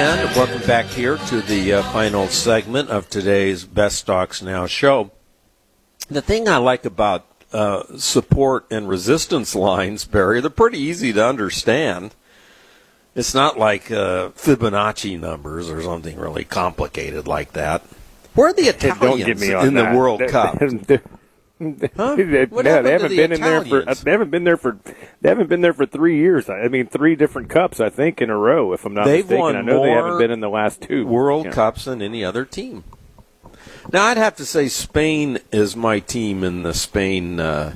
And welcome back here to the final segment of today's Best Stocks Now show. The thing I like about support and resistance lines, Barry, they're pretty easy to understand. It's not like Fibonacci numbers or something really complicated like that. Where are the Italians in the World Cup? Huh? They haven't been there for 3 years. I mean, 3 different cups, I think, in a row, if I'm not mistaken. I know they haven't been in the last 2 World Cups than any other team. Now, I'd have to say Spain is my team in the Spain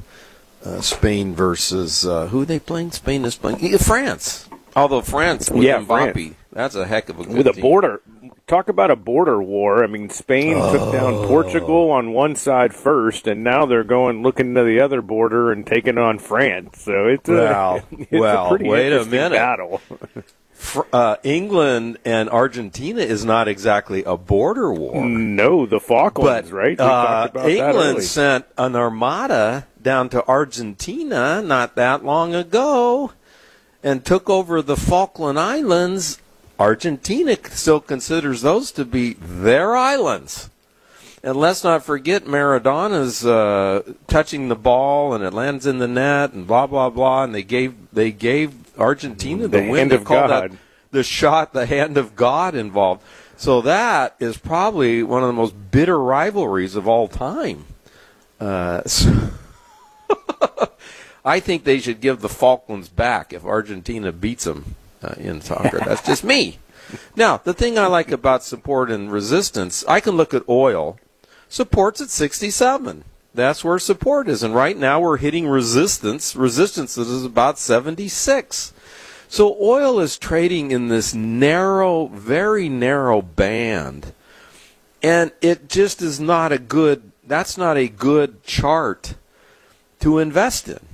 versus who are they playing? Spain is playing France. Although France with Mbappe, that's a heck of a good with a team. Border. Talk about a border war. I mean, Spain took down Portugal on one side first, and now they're looking to the other border and taking on France. So it's a pretty interesting battle. England and Argentina is not exactly a border war. No, the Falklands, right? We talked about England sent an armada down to Argentina not that long ago and took over the Falkland Islands. Argentina still considers those to be their islands. And let's not forget Maradona's touching the ball and it lands in the net and blah, blah, blah. And they gave Argentina the win. They called that the shot, the hand of God involved. So that is probably one of the most bitter rivalries of all time. I think they should give the Falklands back if Argentina beats them in soccer. That's just me. Now, the thing I like about support and resistance, I can look at oil. Support's at 67. That's where support is. And right now we're hitting resistance. Resistance is about 76. So oil is trading in this narrow, very narrow band. And it just is not that's not a good chart to invest in.